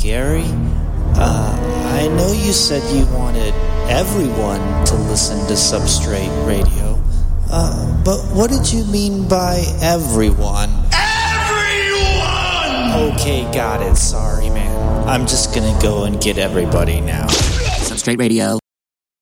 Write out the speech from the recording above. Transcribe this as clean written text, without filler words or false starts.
Gary. I know you said you wanted everyone to listen to Substrate Radio. But what did you mean by everyone? Everyone! Okay, got it. Sorry, man. I'm just gonna go and get everybody now. Substrate Radio.